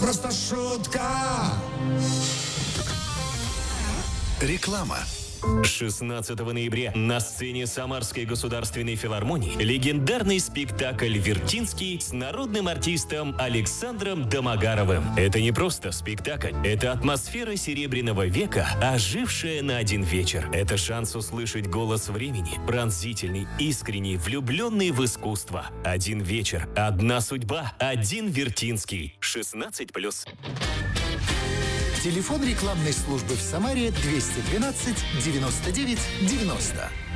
просто шутка. Реклама. 16 ноября на сцене Самарской государственной филармонии легендарный спектакль «Вертинский» с народным артистом Александром Домогаровым. Это не просто спектакль, это атмосфера Серебряного века, ожившая на один вечер. Это шанс услышать голос времени, пронзительный, искренний, влюбленный в искусство. Один вечер, одна судьба, один Вертинский. 16+. Телефон рекламной службы в Самаре 212 99 90.